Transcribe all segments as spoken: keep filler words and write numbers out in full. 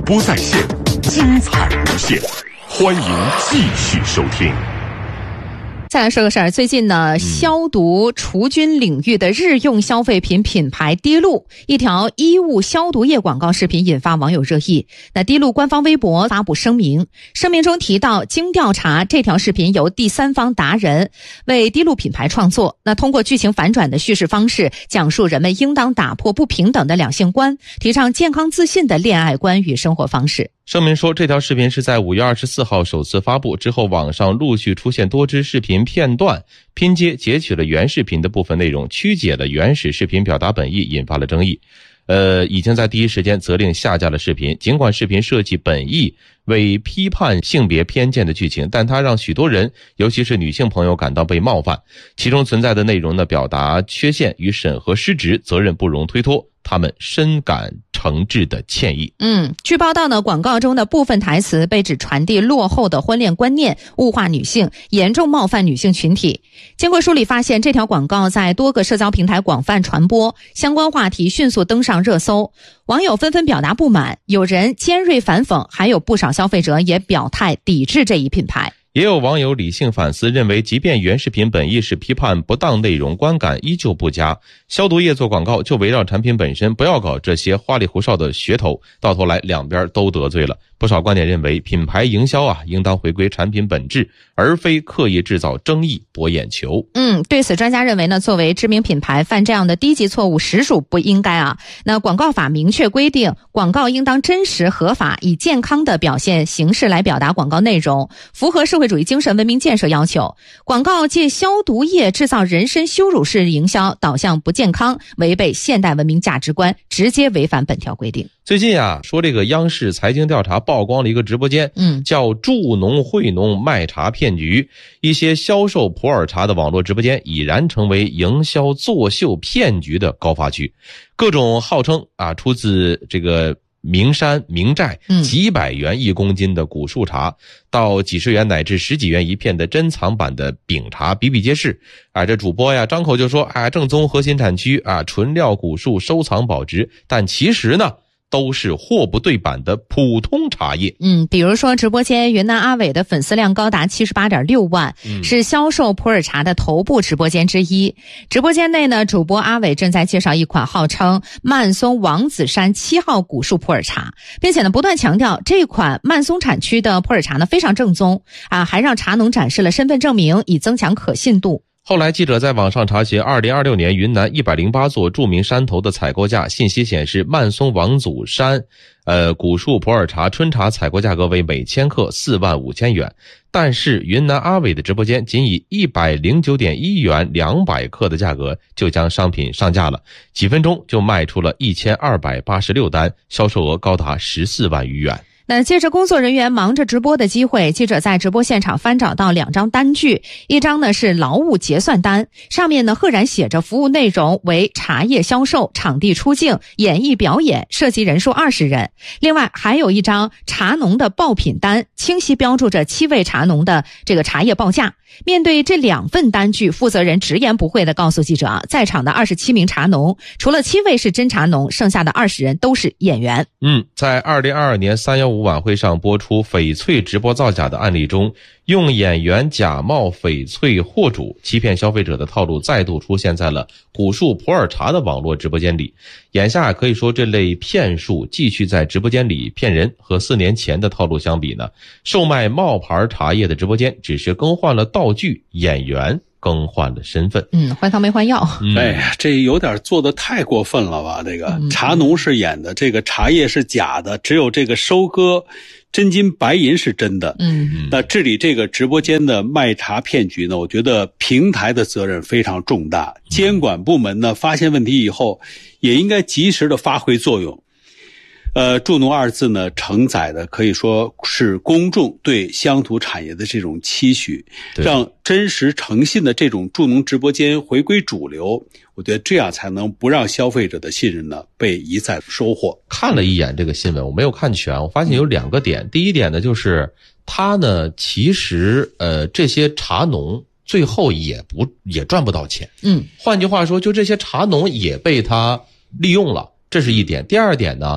播在线，精彩无限，欢迎继续收听。 再来说个事儿，最近呢，消毒除菌领域的日用消费品品牌滴露一条衣物消毒液广告视频引发网友热议。那滴露官方微博发布声明，声明中提到，经调查，这条视频由第三方达人为滴露品牌创作。那通过剧情反转的叙事方式，讲述人们应当打破不平等的两性观，提倡健康自信的恋爱观与生活方式。 声明说，这条视频是在五月二十四号首次发布之后，网上陆续出现多支视频片段，拼接截取了原视频的部分内容，曲解了原始视频表达本意，引发了争议。呃，已经在第一时间责令下架了视频。尽管视频设计本意为批判性别偏见的剧情，但它让许多人，尤其是女性朋友感到被冒犯。其中存在的内容呢，表达缺陷与审核失职，责任不容推脱。他们深感诚挚的歉意。 嗯，据报道呢，广告中的部分台词被指传递落后的婚恋观念，物化女性，严重冒犯女性群体。经过梳理发现，这条广告在多个社交平台广泛传播，相关话题迅速登上热搜，网友纷纷表达不满，有人尖锐反讽，还有不少消费者也表态抵制这一品牌。 也有网友理性反思，认为即便原视频本意是批判不当内容，观感依旧不佳。消毒液做广告就围绕产品本身，不要搞这些花里胡哨的噱头，到头来两边都得罪了。不少观点认为，品牌营销啊，应当回归产品本质，而非刻意制造争议博眼球。 嗯，对此专家认为呢，作为知名品牌犯这样的低级错误实属不应该啊。那广告法明确规定，广告应当真实合法，以健康的表现形式来表达广告内容，符合社会主义精神文明建设要求。广告借消毒液制造人身羞辱式营销，导向不健康，违背现代文明价值观，直接违反本条规定。 最近啊，说这个央视财经调查曝光了一个直播间，嗯，叫助农惠农卖茶骗局。一些销售普洱茶的网络直播间已然成为营销作秀骗局的高发区，各种号称啊出自这个名山名寨，几百元一公斤的古树茶，到几十元乃至十几元一片的珍藏版的饼茶比比皆是。啊，这主播呀张口就说啊正宗核心产区啊纯料古树收藏保值，但其实呢都是货不对版的普通茶叶。 嗯，比如说直播间云南阿伟的粉丝量高达 七十八点六万，嗯，是销售普洱茶的头部直播间之一。直播间内呢，主播阿伟正在介绍一款号称曼松王子山七号古树普洱茶，并且呢不断强调这款曼松产区的普洱茶呢非常正宗啊，还让茶农展示了身份证明，以增强可信度。 后来记者在网上查询二零二六年云南一百零八座著名山头的采购价，信息显示曼松王祖山呃古树普洱茶春茶采购价格为每千克四万五千元，但是云南阿伟的直播间仅以一百零九点一元两百克的价格就将商品上架了，几分钟就卖出了一千二百八十六单，销售额高达十四万余元。 那借着工作人员忙着直播的机会，记者在直播现场翻找到两张单据，一张呢是劳务结算单，上面呢赫然写着服务内容为茶叶销售、场地出镜、演艺表演，涉及人数二十人。另外还有一张茶农的报品单，清晰标注着七位茶农的这个茶叶报价。面对这两份单据，负责人直言不讳地告诉记者啊，在场的二十七名茶农，除了七位是真茶农，剩下的二十人都是演员。 嗯，在二零二二年三一五晚会上播出翡翠直播造假的案例中，用演员假冒翡翠货主欺骗消费者的套路再度出现在了古树普洱茶的网络直播间里。眼下可以说这类骗术继续在直播间里骗人，和四年前的套路相比呢，售卖冒牌茶叶的直播间只是更换了道具，演员更换了身份。 嗯，换汤没换药。 嗯、哎呀，这有点做得太过分了吧？这个、嗯、茶农是演的，这个茶叶是假的，只有这个收割真金白银是真的。嗯，那治理这个直播间的卖茶骗局呢，我觉得平台的责任非常重大，监管部门呢发现问题以后，也应该及时的发挥作用。呃，助农二字呢，承载的可以说是公众对乡土产业的这种期许，让真实诚信的这种助农直播间回归主流。我觉得这样才能不让消费者的信任呢被一再收获。 看了一眼这个新闻，我没有看全，我发现有两个点。嗯、第一点呢，就是他呢，其实呃这些茶农最后也不也赚不到钱。嗯，换句话说，就这些茶农也被他利用了。这是一点。第二点呢，他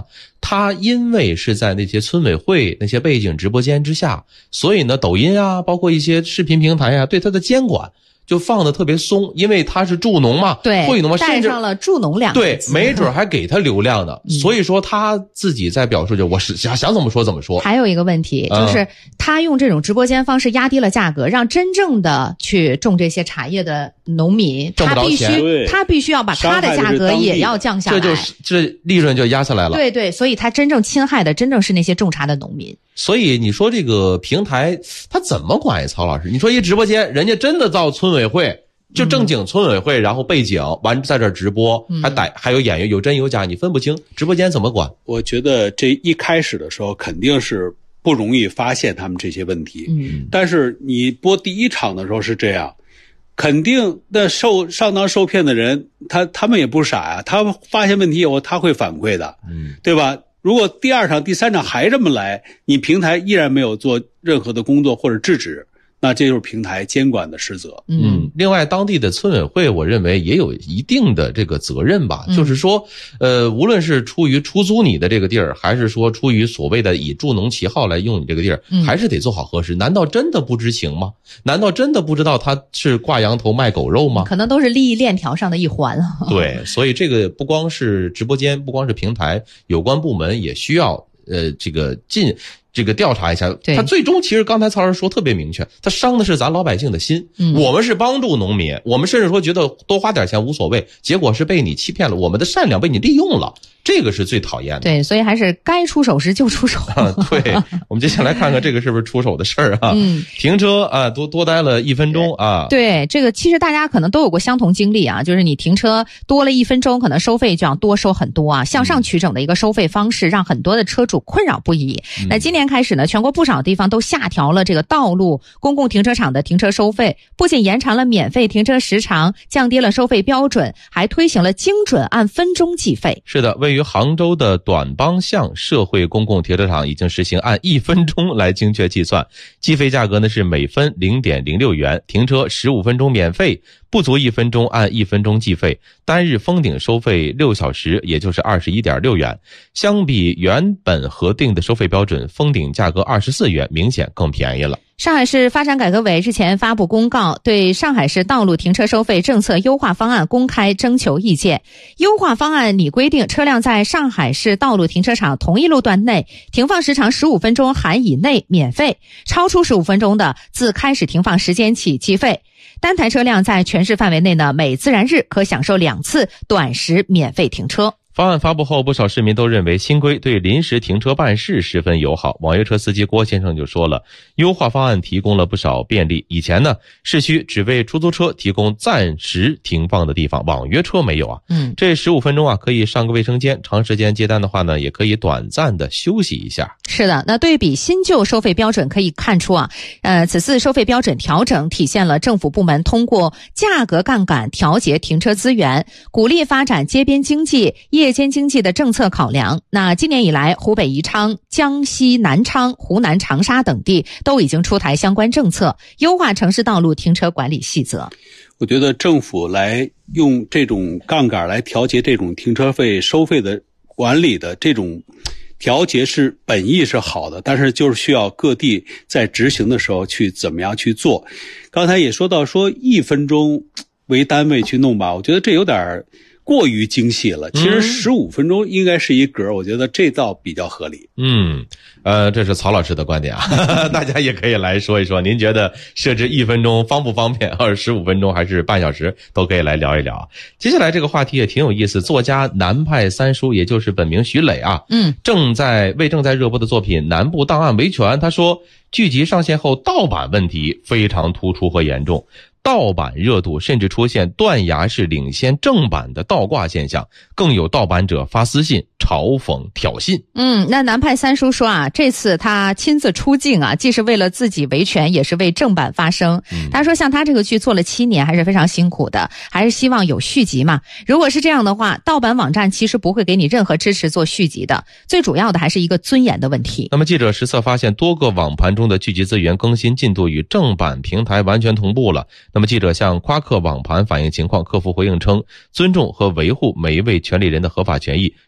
它因为是在那些村委会那些背景直播间之下，所以呢抖音啊包括一些视频平台啊对它的监管就放得特别松，因为它是助农嘛， 对， 惠农嘛， 带上了助农两个字， 对，没准还给他流量的、嗯、所以说他自己在表述就我是想想怎么说怎么说。 还有一个问题、嗯、就是他用这种直播间方式压低了价格，让真正的去种这些茶叶的农民他必须他必须要把他的价格也要降下来， 这就是这利润就压下来了。 对对，所以他真正侵害的真正是那些种茶的农民。 所以你说这个平台他怎么管呀？曹老师，你说一直播间人家真的到村委会就正经村委会、嗯、然后背景完在这儿直播、嗯、还逮还有演员有真有假，你分不清，直播间怎么管？ 我觉得这一开始的时候肯定是不容易发现他们这些问题，嗯，但是你播第一场的时候是这样，肯定的受上当受骗的人他他们也不傻呀，他们发现问题以后他会反馈的，嗯，对吧？如果第二场第三场还这么来，你平台依然没有做任何的工作或者制止，那这就是平台监管的失责。 嗯，另外当地的村委会我认为也有一定的这个责任吧、嗯、就是说呃，无论是出于出租你的这个地儿，还是说出于所谓的以助农旗号来用你这个地儿、嗯、还是得做好核实。难道真的不知情吗？难道真的不知道他是挂羊头卖狗肉吗？ 可能都是利益链条上的一环。 对，所以这个不光是直播间，不光是平台，有关部门也需要呃这个进这个调查一下。他最终其实刚才曹老师说特别明确，他伤的是咱老百姓的心、嗯、我们是帮助农民，我们甚至说觉得多花点钱无所谓，结果是被你欺骗了，我们的善良被你利用了，这个是最讨厌的。 对，所以还是该出手时就出手、 啊、对，我们接下来看看这个是不是出手的事儿啊。嗯，停车啊多多待了一分钟啊。 对，这个其实大家可能都有过相同经历啊，就是你停车多了一分钟，可能收费就要多收很多啊，向上取整的一个收费方式让很多的车主困扰不已、嗯、那今年开始呢，全国不少地方都下调了这个道路公共停车场的停车收费，不仅延长了免费停车时长，降低了收费标准，还推行了精准按分钟计费。 是的，位于杭州的短帮巷社会公共停车场已经实行按一分钟来精确计算，计费价格呢是每分 零点零六元，停车十五分钟免费，不足一分钟按一分钟计费，单日封顶收费六小时也就是 二十一点六元，相比原本核定的收费标准，封顶价格二十四元，明显更便宜了。 上海市发展改革委日前发布公告，对上海市道路停车收费政策优化方案公开征求意见。优化方案拟规定，车辆在上海市道路停车场同一路段内停放时长十五分钟含以内免费，超出十五分钟的自开始停放时间起计费。单台车辆在全市范围内呢，每自然日可享受两次短时免费停车。 方案发布后，不少市民都认为新规对临时停车办事十分友好。网约车司机郭先生就说了，优化方案提供了不少便利。以前呢，市区只为出租车提供暂时停放的地方，网约车没有啊。嗯，这十五分钟啊，可以上个卫生间，长时间接单的话呢，也可以短暂的休息一下。 是的，那对比新旧收费标准可以看出啊，呃，此次收费标准调整体现了政府部门通过价格杠杆调节停车资源，鼓励发展街边经济、夜间经济的政策考量。那今年以来，湖北宜昌、江西南昌、湖南长沙等地都已经出台相关政策，优化城市道路停车管理细则。 我觉得政府来用这种杠杆来调节这种停车费收费的管理的这种调节是本意是好的，但是就是需要各地在执行的时候去怎么样去做。刚才也说到说一分钟为单位去弄吧，我觉得这有点过于精细了。其实十五分钟应该是一格，我觉得这倒比较合理。 嗯，呃，这是曹老师的观点啊，大家也可以来说一说，您觉得设置一分钟方不方便，或者十五分钟还是半小时，都可以来聊一聊。接下来这个话题也挺有意思，作家南派三叔，也就是本名徐磊啊，嗯，正在为正在热播的作品《南部档案维权》，他说剧集上线后盗版问题非常突出和严重。盗版热度甚至出现断崖式领先正版的倒挂现象，更有盗版者发私信嘲讽挑衅。 嗯，那南派三叔说啊，这次他亲自出镜啊，既是为了自己维权，也是为正版发声。嗯、他说像他这个剧做了七年还是非常辛苦的，还是希望有续集嘛。如果是这样的话，盗版网站其实不会给你任何支持做续集的，最主要的还是一个尊严的问题。 那么记者实测发现，多个网盘中的剧集资源更新进度与正版平台完全同步了。那么记者向夸克网盘反映情况，客服回应称尊重和维护每一位权利人的合法权益，并提供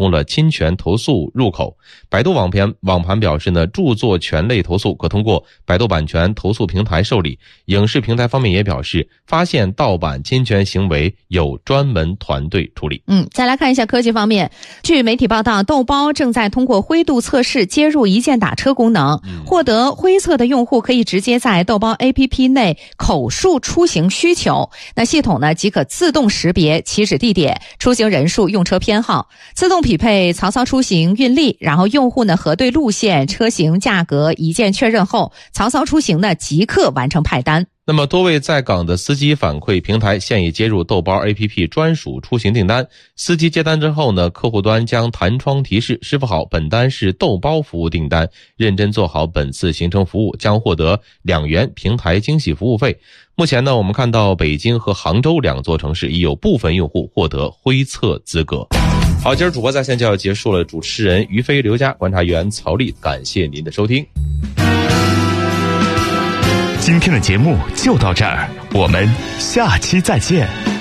通了侵权投诉入口。百度网盘网盘表示呢，著作权类投诉可通过百度版权投诉平台受理。影视平台方面也表示，发现盗版侵权行为有专门团队处理。 嗯，再来看一下科技方面，据媒体报道，豆包正在通过灰度测试接入一键打车功能，获得灰测的用户可以直接在豆包 A P P 内口述出行需求，那系统呢即可自动识别起止地点、出行人数、用车偏好，自动匹配曹操出行运力，然后用户呢核对路线、车型、价格，一键确认后，曹操出行呢即刻完成派单。 那么多位在岗的司机反馈，平台现已接入豆包 A P P 专属出行订单，司机接单之后呢，客户端将弹窗提示，师傅好，本单是豆包服务订单，认真做好本次行程服务，将获得两元平台惊喜服务费。目前呢，我们看到北京和杭州两座城市已有部分用户获得灰测资格。好，今儿主播在线就要结束了，主持人于飞、刘佳，观察员曹丽，感谢您的收听。 今天的节目就到这儿，我们下期再见。